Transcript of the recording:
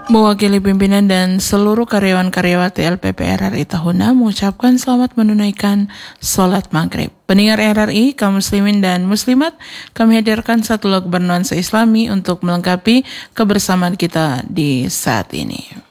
Mewakili pimpinan dan seluruh karyawan-karyawati LPP RRI Tahuna mengucapkan selamat menunaikan sholat maghrib. Pendengar RRI, kaum muslimin dan muslimat, kami hadirkan satu lagu bernuansa Islami untuk melengkapi kebersamaan kita di saat ini.